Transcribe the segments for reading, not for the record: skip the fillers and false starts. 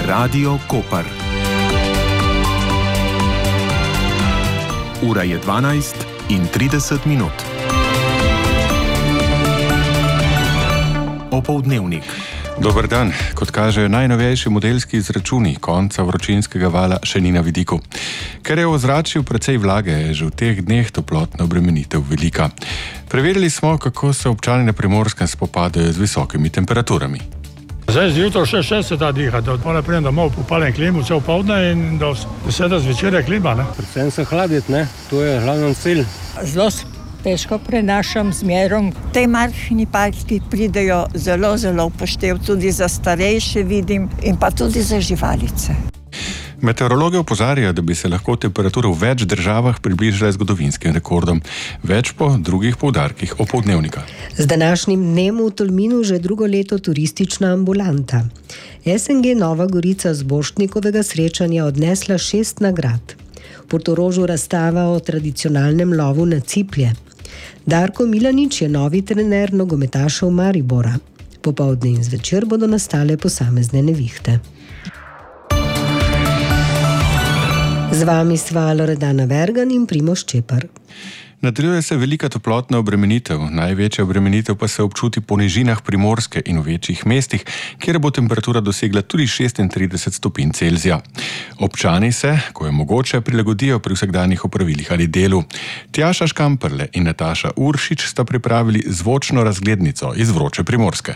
Radio Koper. Ura je 12:30. Opoldnevnik. Dober dan. Kot kažejo najnovejši modelski izračuni, konca vročinskega vala še ni na vidiku. Ker je v ozračju precej vlage, je že v teh dneh toplotna obremenitev velika. Preverili smo, kako se občani na Primorskem spopadajo z visokimi temperaturami. Zdaj zjutraj še se da dihati, od pola prijem domov, popalim klimu cel povdne in do 10 zvečer je klima. Predvsem se hladiti, to je glavni cilj. Zelo težko prenašam z merom. Te majhni parki pridejo zelo upoštev, tudi za starejše vidim in pa tudi za živalice. Meteorologi opozarjajo, da bi se lahko temperature v več državah približale zgodovinskim rekordom. Več po drugih poudarkih opoldnevnika. Z današnjim dnem v Tolminu že drugo leto turistična ambulanta. SNG Nova Gorica z Borštnikovega srečanja odnesla 6 nagrad. V Portorožu razstava o tradicionalnem lovu na ciplje. Darko Milanič je novi trener nogometašev Maribora. Popoldne in zvečer bodo nastale posamezne nevihte. Z vami sva Loredana Vergan in Primož Čepar. Nadaljuje se velika toplotna obremenitev. Največja obremenitev pa se občuti po nižinah Primorske in v večjih mestih, kjer bo temperatura dosegla tudi 36 stopinj Celzija. Občani se, ko je mogoče, prilagodijo pri vsakdanjih opravilih ali delu. Tjaša Škamperle in Nataša Uršič sta pripravili zvočno razglednico iz vroče Primorske.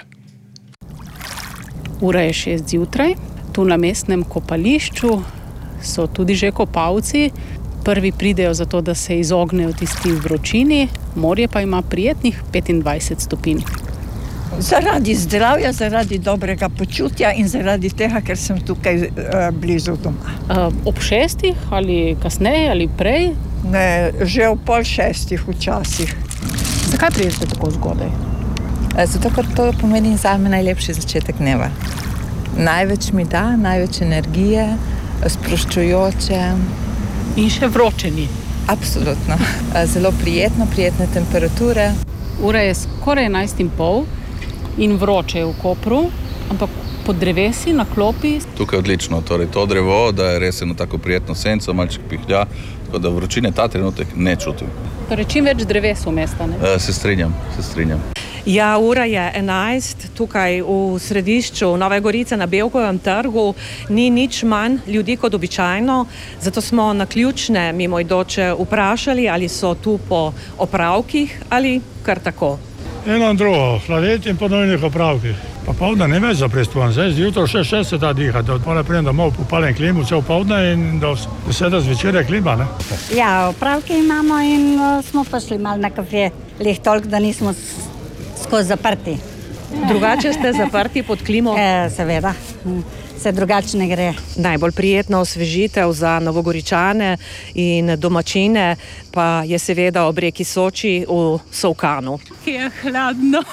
Ura je 6 zjutraj. Tu na mestnem kopališču so tudi že kopalci. Prvi pridejo zato, da se izognejo tisti vročini, morje pa ima prijetnih 25 stopinj. Zaradi zdravja, zaradi dobrega počutja in zaradi tega, ker sem tukaj blizu doma. Ob 6 ali kasneje ali prej? Ne, že ob 5:30 včasih. Zakaj pridete tako zgodaj? Zato, ker to pomeni zame najlepši začetek dneva. Največ mi da, največ energije, sproščujoče. In še vročeni. Absolutno. Zelo prijetne temperature. Ura je skoraj 11:30 in vroče je v Kopru, ampak pod drevesi na klopi. Tukaj je odlično, torej to drevo, da je res eno tako prijetno senco, malček pihlja, tako da vročine ta trenutek ne čutim. Torej čim več dreves v mesta, ne? Se strinjam. Ja, ura je 11, tukaj v središču Nove Gorice na Belkovem trgu ni nič manj ljudi kot običajno, zato smo naključne mimoidoče vprašali, ali so tu po opravkih ali kar tako. Eno in drugo, hladeti in po nujnih opravkih. Pa povdne ne več zaprestovan, zdaj zjutraj še se da dihati, od pola prijem domov, popalim klimu cel povdne in do 10 zvečer je klima. Ja, opravke imamo in smo pa šli malo na kafe, leh toliko, da nismo skozi zaprti. Drugače ste zaprti pod klimo? Seveda, se drugače ne gre. Najbolj prijetna osvežitev za Novogoričane in domačine pa je seveda ob reki Soči v Solkanu. Je hladno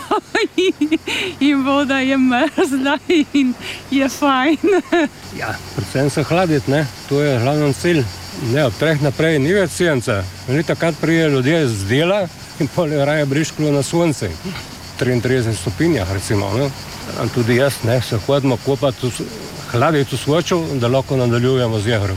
in voda je mrzla in je fajn. Ja, predvsem se hladiti, to je glavni cilj. Ob 3 naprej ni več sence. Ni takrat prije ljudje z dela in pol raje briškalo na sonce. 33 stopinjah recimo. In tudi jaz se hodimo kopati, hladiti v Sočo, da lahko nadaljujemo z jehrom.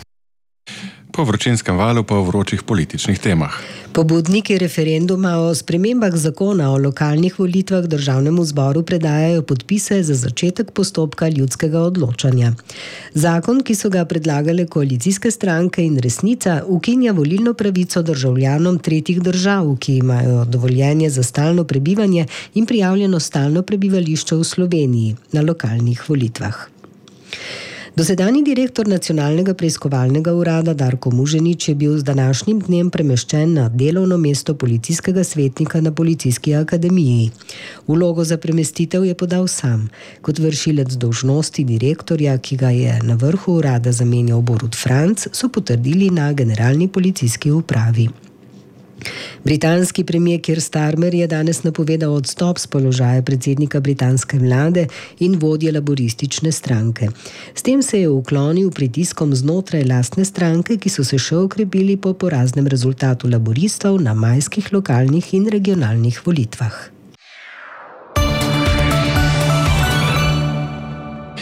Po vročinskem valu pa o vročih političnih temah. Pobudniki referenduma o spremembah zakona o lokalnih volitvah Državnemu zboru predajajo podpise za začetek postopka ljudskega odločanja. Zakon, ki so ga predlagale koalicijske stranke in Resnica, ukinja volilno pravico državljanom tretjih držav, ki imajo dovoljenje za stalno prebivanje in prijavljeno stalno prebivališče v Sloveniji na lokalnih volitvah. Dosedanji direktor Nacionalnega preiskovalnega urada Darko Muženič je bil z današnjim dnem premeščen na delovno mesto policijskega svetnika na Policijski akademiji. Vlogo za premestitev je podal sam. Kot vršilec dolžnosti direktorja, ki ga je na vrhu urada zamenjal Borut Franc, so potrdili na Generalni policijski upravi. Britanski premier Keir Starmer je danes napovedal odstop z položaja predsednika britanske vlade in vodje laboristične stranke. S tem se je uklonil pritiskom znotraj lastne stranke, ki so se še okrepili po poraznem rezultatu laboristov na majskih lokalnih in regionalnih volitvah.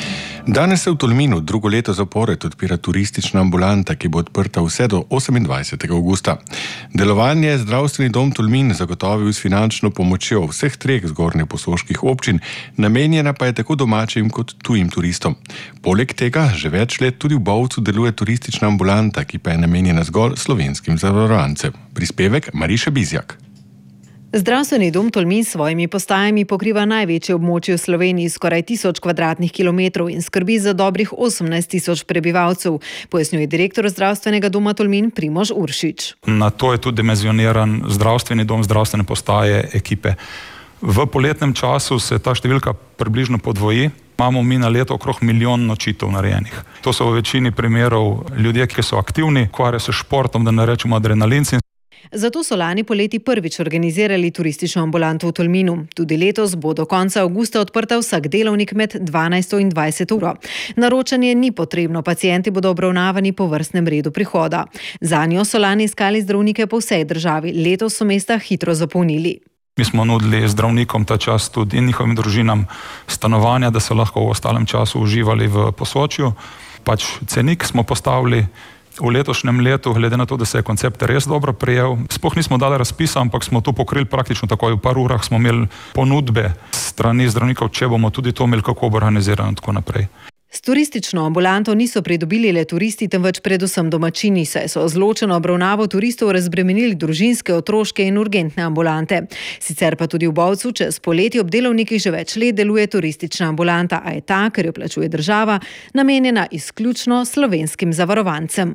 Danes se v Tolminu drugo leto zapored odpira turistična ambulanta, ki bo odprta vse do 28. avgusta. Delovanje je zdravstveni dom Tolmin zagotovil s finančno pomočjo vseh 3 zgornjeposoških občin, namenjena pa je tako domačim kot tujim turistom. Poleg tega že več let tudi v Bovcu deluje turistična ambulanta, ki pa je namenjena zgolj slovenskim zavarovancem. Prispevek Mariše Bizjak. Zdravstveni dom Tolmin s svojimi postajami pokriva največje območje v Sloveniji, skoraj 1000 kvadratnih kilometrov in skrbi za dobrih 18.000 prebivalcev, pojasnjuje direktor zdravstvenega doma Tolmin Primož Uršič. Na to je tudi dimenzioniran zdravstveni dom, zdravstvene postaje, ekipe. V poletnem času se ta številka približno podvoji. Imamo mi na leto okrog 1 milijon nočitev narejenih. To so v večini primerov ljudje, ki so aktivni, ukvarjajo se športom, da ne rečemo adrenalinci. Zato so lani poleti prvič organizirali turistično ambulanto v Tolminu. Tudi letos bo do konca avgusta odprta vsak delovnik med 12 in 20 uro. Naročanje ni potrebno, pacienti bodo obravnavani po vrstnem redu prihoda. Zanjo so lani iskali zdravnike po vsej državi, letos so mesta hitro zapolnili. Mi smo nudili zdravnikom ta čas tudi in njihovim družinam stanovanja, da so lahko v ostalem času uživali v Posočju. Cenik smo postavili v letošnjem letu, glede na to, da se je koncept res dobro prijel. Sploh nismo dali razpisa, ampak smo to pokrili praktično takoj. V par urah smo imeli ponudbe strani zdravnikov, če bomo tudi to imeli, kako bo organizirano in tako naprej. S turistično ambulanto niso pridobili le turisti, temveč predvsem domačini, saj so z ločeno obravnavo turistov razbremenili družinske, otroške in urgentne ambulante. Sicer pa tudi v Bovcu čez poleti ob delovnikih že več let deluje turistična ambulanta, a je ta, ker jo plačuje država, namenjena izključno slovenskim zavarovancem.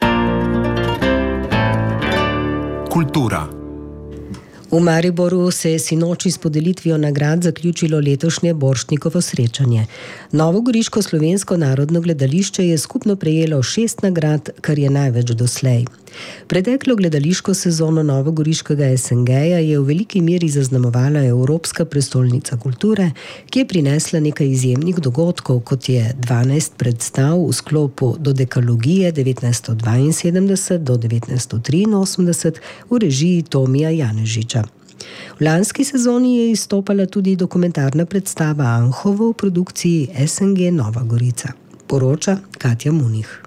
Kultura. V Mariboru se je sinoči s podelitvijo nagrad zaključilo letošnje Borštnikovo srečanje. Novogoriško slovensko narodno gledališče je skupno prejelo 6 nagrad, kar je največ doslej. Preteklo gledališko sezono novogoriškega SNG-ja je v veliki meri zaznamovala Evropska prestolnica kulture, ki je prinesla nekaj izjemnih dogodkov, kot je 12 predstav v sklopu Dodekalogije 1972 do 1983 v režiji Tomija Janežiča. V lanski sezoni je izstopala tudi dokumentarna predstava Anhovo v produkciji SNG Nova Gorica. Poroča Katja Munih.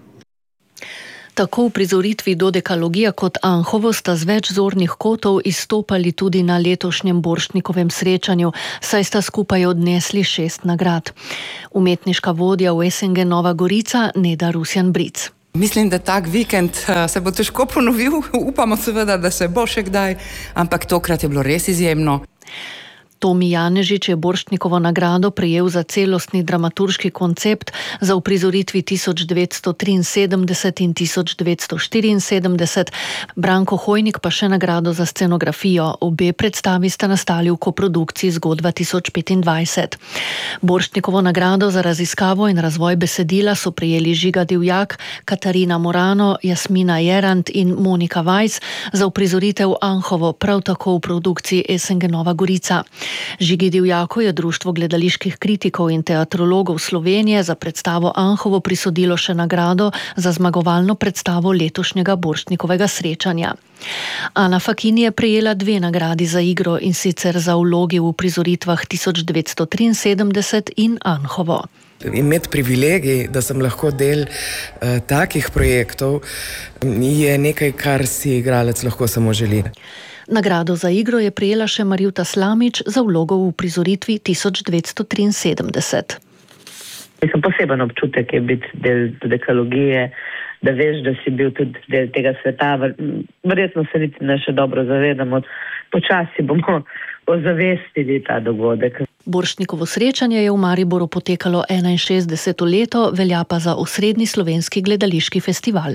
Tako v prizoritvi Dodekalogija kot Anhovo sta z več zornih kotov izstopali tudi na letošnjem Borštnikovem srečanju, saj sta skupaj odnesli 6 nagrad. Umetniška vodja v SNG Nova Gorica Neda Rusjan-Bric. Mislim, da tak vikend se bo težko ponovil, upamo seveda, da se bo še kdaj, ampak tokrat je bilo res izjemno. Tomi Janežič je Borštnikovo nagrado prejel za celostni dramaturški koncept za uprizoritvi 1973 in 1974, Branko Hojnik pa še nagrado za scenografijo. Obe predstavi sta nastali v koprodukciji Zgodba 2025. Borštnikovo nagrado za raziskavo in razvoj besedila so prejeli Žiga Divjak, Katarina Morano, Jasmina Jerant in Monika Vajs za uprizoritev Anhovo, prav tako v produkciji SNG Nova Gorica. Žigi Divjaku je Društvo gledaliških kritikov in teatrologov Slovenije za predstavo Anhovo prisodilo še nagrado za zmagovalno predstavo letošnjega Borštnikovega srečanja. Ana Fakin je prejela 2 nagradi za igro, in sicer za vlogi v uprizoritvah 1973 in Anhovo. Imeti privilegij, da sem lahko del takih projektov, je nekaj, kar si igralec lahko samo želi. Nagrado za igro je prejela še Marjuta Slamič za vlogo v uprizoritvi 1973. Mislim, poseben občutek je biti del Dodekalogije, da veš, da si bil tudi del tega sveta. Verjetno se niti ne še dobro zavedamo. Počasi bomo ozavestili ta dogodek. Borštnikovo srečanje je v Mariboru potekalo 61. leto, velja pa za osrednji slovenski gledališki festival.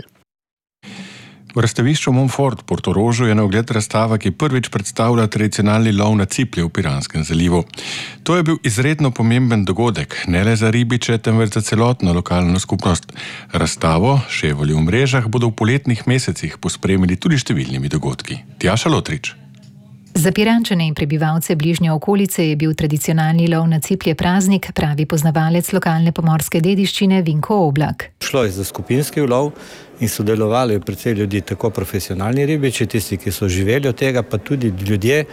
V razstavišču Montfort Portorožu je na ogled razstava, ki prvič predstavlja tradicionalni lov na ciplje v Piranskem zalivu. To je bil izredno pomemben dogodek, ne le za ribiče, temveč za celotno lokalno skupnost. Razstavo Ševoli v mrežah bodo v poletnih mesecih pospremili tudi številnimi dogodki. Tjaša Lotrič. Za Pirančane in prebivalce bližnje okolice je bil tradicionalni lov na ciplje praznik, pravi poznavalec lokalne pomorske dediščine Vinko Oblak. Šlo je za skupinski ulov in sodelovali predvsej ljudi, tako profesionalni ribiči, tisti, ki so živeli od tega, pa tudi ljudje,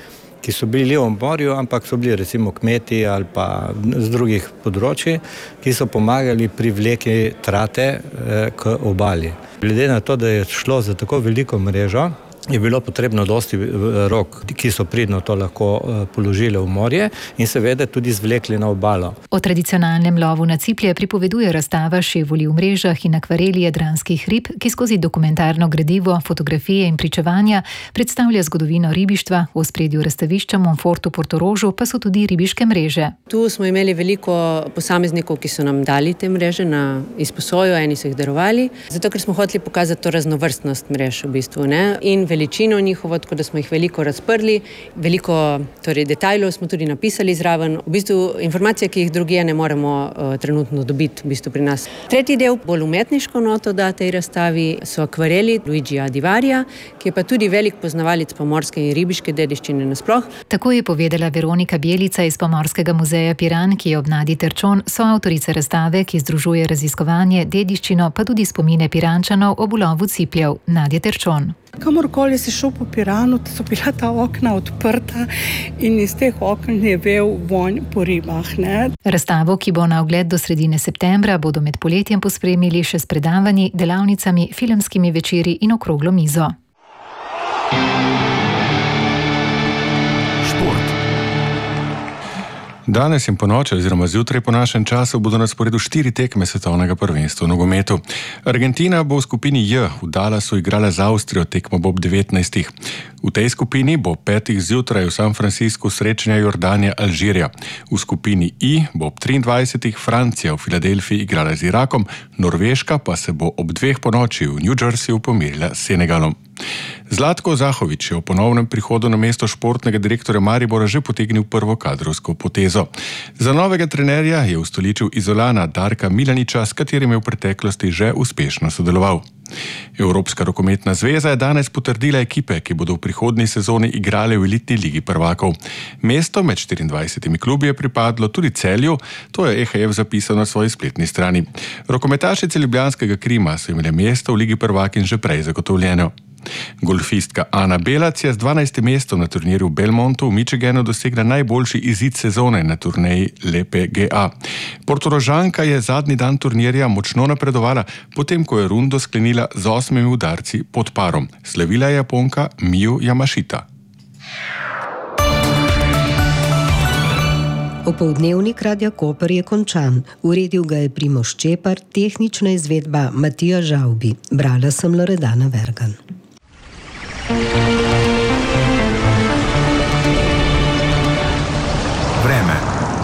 ki so bili v morju, ampak so bili recimo kmeti ali pa z drugih področji, ki so pomagali pri vleki trate k obali. Glede na to, da je šlo za tako veliko mrežo, je bilo potrebno dosti rok, ki so pridno to lahko položili v morje in seveda tudi zvlekli na obalo. O tradicionalnem lovu na ciplje pripoveduje razstava Ševuli v mrežah in akvareli jadranskih rib, ki skozi dokumentarno gradivo, fotografije in pričevanja predstavlja zgodovino ribištva, v ospredju razstavišča Monfortu Portorožu pa so tudi ribiške mreže. Tu smo imeli veliko posameznikov, ki so nam dali te mreže na izposojo, eni so jih darovali, zato ker smo hoteli pokazati to raznovrstnost mrež v bistvu, ne? In veličino njihovo, tako da smo jih veliko razprli, veliko detajlov smo tudi napisali zraven. V bistvu informacije, ki jih drugje ne moremo trenutno dobiti v bistvu pri nas. Tretji del, bolj umetniško noto da tej razstavi, so akvareli Luigija Divarija, ki je pa tudi velik poznavalec pomorske in ribiške dediščine nasploh. Tako je povedala Veronika Bjelica iz Pomorskega muzeja Piran, ki je ob Nadi Terčon, soavtorica razstave, ki združuje raziskovanje, dediščino, pa tudi spomine Pirančanov ob ulovu cipljev. Nadja Terčon. Kamorkoli si šel po Piranu, so bila ta okna odprta in iz teh okn je vel vonj po ribah. Ne? Razstavo, ki bo na ogled do sredine septembra, bodo med poletjem pospremili še s predavanji, delavnicami, filmskimi večeri in okroglo mizo. Danes in ponoči oziroma zjutraj po našem času bodo na sporedu 4 tekme svetovnega prvenstva v nogometu. Argentina bo v skupini J v Dallasu igrala z Avstrijo, tekmo bo ob 19. V tej skupini bo 5. zjutraj v San Franciscu srečanja Jordanija-Alžirija. V skupini I bo ob 23. Francija v Filadelfiji igrala z Irakom, Norveška pa se bo ob 2 ponoči v New Jerseyju pomerila s Senegalom. Zlatko Zahovič je o ponovnem prihodu na mesto športnega direktorja Maribora že potegnil prvo kadrovsko potezo. Za novega trenerja je ustoličil Izolana Darka Milaniča, s katerim je v preteklosti že uspešno sodeloval. Evropska rokometna zveza je danes potrdila ekipe, ki bodo v prihodnji sezoni igrale v elitni ligi prvakov. Mesto med 24 klubi je pripadlo tudi Celju, to je EHF zapisal na svoji spletni strani. Rokometašice ljubljanskega Krima so imele mesto v ligi prvakin že prej zagotovljeno. Golfistka Ana Belac je z 12. mestom na turnirju v Belmontu v Michiganu dosegla najboljši izid sezone na turneji LPGA. Portorožanka je zadnji dan turnirja močno napredovala, potem ko je rundo sklenila z 8 udarci pod parom. Slavila je Japonka Miyu Yamashita. Opoldnevnik Radia Koper je končan. Uredil ga je Primož Čepar, tehnična izvedba Matija Žavbi. Brala sem Loredana Vergan. Vreme.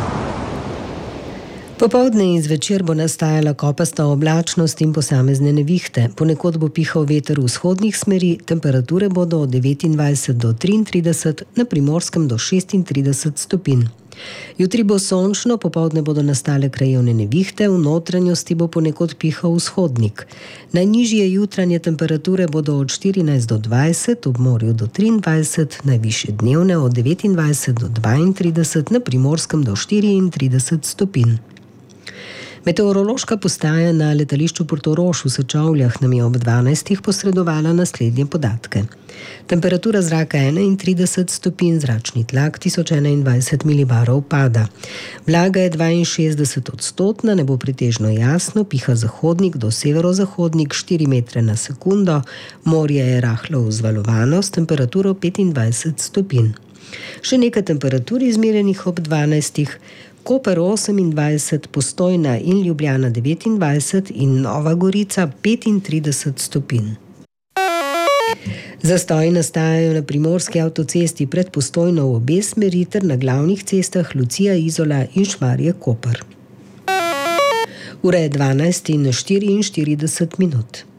Popoldne in zvečer bo nastajala kopasta oblačnost in posamezne nevihte. Ponekod bo pihal veter vzhodnih smeri, temperature bodo od 29 do 33, na Primorskem do 36 stopinj. Jutri bo sončno, popoldne bodo nastale krajevne nevihte, v notranjosti bo ponekod pihal vzhodnik. Najnižje jutranje temperature bodo od 14 do 20, ob morju do 23, najvišje dnevne od 29 do 32, na Primorskem do 34 stopinj. Meteorološka postaja na letališču Portorož v Sečovljah nam je ob 12. posredovala naslednje podatke. Temperatura zraka 31 stopinj, zračni tlak 1021 milibarov pada. Vlaga je 62 odstotna, nebo pretežno jasno, piha zahodnik do severozahodnik 4 metre na sekundo, morje je rahlo vzvalovano s temperaturo 25 stopinj. Še nekaj temperatur izmerjenih ob 12. Koper 28, Postojna in Ljubljana 29 in Nova Gorica 35 stopinj. Zastoji nastajajo na primorski avtocesti pred Postojno v obe smeri ter na glavnih cestah Lucija, Izola in Šmarje Koper. Ura je 12:44 minut.